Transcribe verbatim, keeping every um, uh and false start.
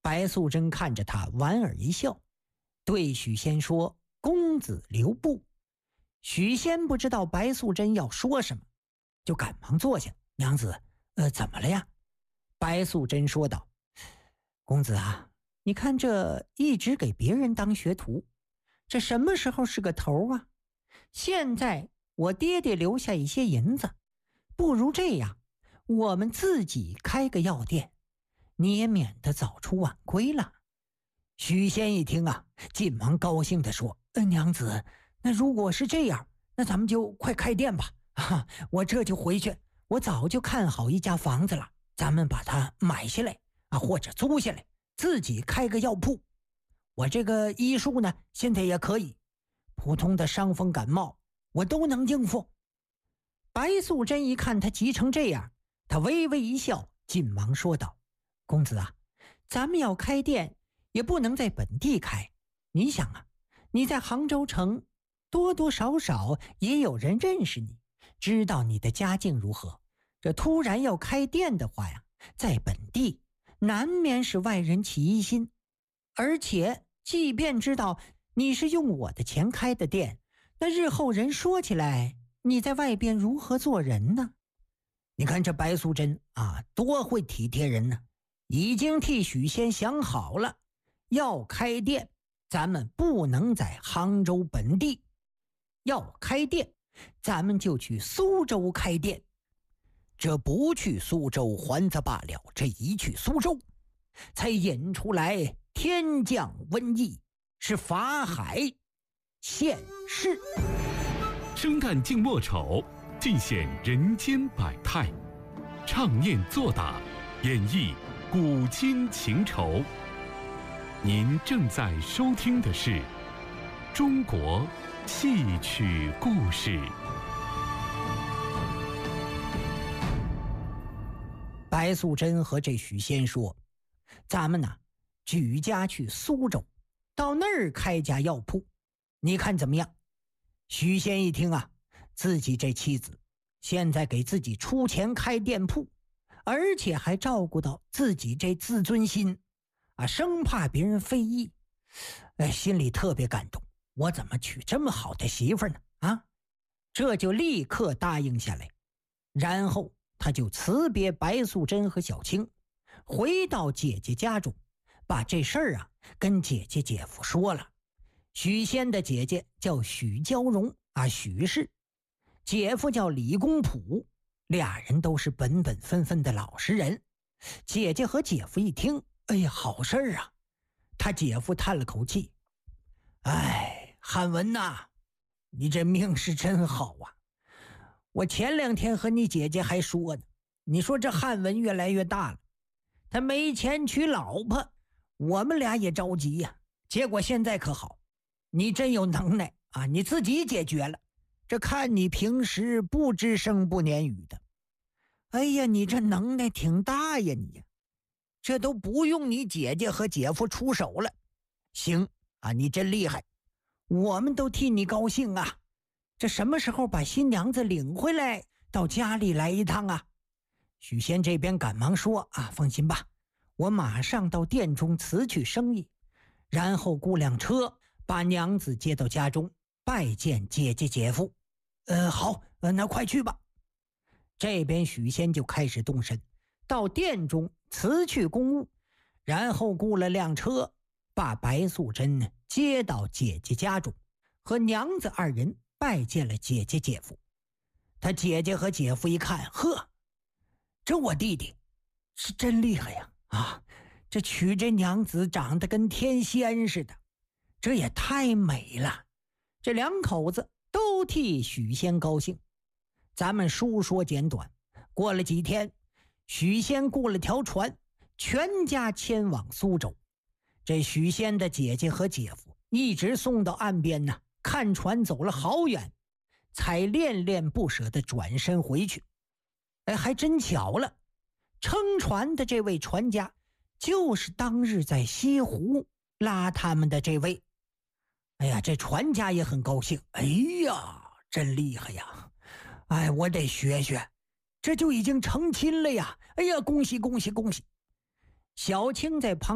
白素贞看着他莞尔一笑，对许仙说：“公子留步。”许仙不知道白素贞要说什么，就赶忙坐下。娘子，呃，怎么了呀？白素贞说道：“公子啊，你看这一直给别人当学徒，这什么时候是个头啊？现在我爹爹留下一些银子，不如这样，我们自己开个药店，你也免得早出晚归了。”许仙一听啊，急忙高兴地说：“呃，娘子，那如果是这样，那咱们就快开店吧。啊，我这就回去，我早就看好一家房子了，咱们把它买下来啊，或者租下来，自己开个药铺。我这个医术呢，现在也可以，普通的伤风感冒我都能应付。”白素贞一看他急成这样，他微微一笑，紧忙说道：“公子啊，咱们要开店也不能在本地开，你想啊，你在杭州城多多少少也有人认识你，知道你的家境如何，这突然要开店的话呀，在本地难免使外人起疑心，而且即便知道你是用我的钱开的店，那日后人说起来你在外边如何做人呢？”你看这白素贞啊，多会体贴人呢，已经替许仙想好了，要开店咱们不能在杭州本地，要开店咱们就去苏州开店。这不去苏州还则罢了，这一去苏州才引出来天降瘟疫，是法海现世。 生旦净末丑，尽显人间百态，唱念做打，演绎古今情仇。您正在收听的是中国戏曲故事。 白素贞和这许仙说：“咱们呢，举家去苏州，到那儿开家药铺，你看怎么样？”许仙一听啊，自己这妻子现在给自己出钱开店铺，而且还照顾到自己这自尊心啊，生怕别人非议，哎，心里特别感动。我怎么娶这么好的媳妇呢？啊，这就立刻答应下来。然后他就辞别白素贞和小青，回到姐姐家中，把这事儿啊跟姐姐姐夫说了。许仙的姐姐叫许娇蓉啊，许氏，姐夫叫李公朴，俩人都是本本分分的老实人。姐姐和姐夫一听，哎呀，好事儿啊！他姐夫叹了口气：“哎，汉文呐，你这命是真好啊！我前两天和你姐姐还说呢，你说这汉文越来越大了，他没钱娶老婆，我们俩也着急呀。结果现在可好，你真有能耐啊，你自己解决了。这看你平时不吱声不言语的，哎呀，你这能耐挺大呀你呀，这都不用你姐姐和姐夫出手了。行啊，你真厉害，我们都替你高兴啊。这什么时候把新娘子领回来，到家里来一趟啊？”许仙这边赶忙说：“啊，放心吧，我马上到店中辞去生意，然后雇辆车把娘子接到家中，拜见姐姐姐夫。”呃，好，呃，那快去吧。这边许仙就开始动身，到店中辞去公务，然后雇了辆车，把白素贞呢接到姐姐家中，和娘子二人拜见了姐姐姐夫。他姐姐和姐夫一看，呵，这我弟弟是真厉害呀！啊，这娶这娘子长得跟天仙似的，这也太美了。这两口子都替许仙高兴。咱们书说简短，过了几天，许仙雇了条船，全家迁往苏州。这许仙的姐姐和姐夫一直送到岸边呢，看船走了好远，才恋恋不舍地转身回去。哎，还真巧了，撑船的这位船家就是当日在西湖拉他们的这位。哎呀，这船家也很高兴，哎呀，真厉害呀！哎，我得学学，这就已经成亲了呀！哎呀，恭喜恭喜恭喜！小青在旁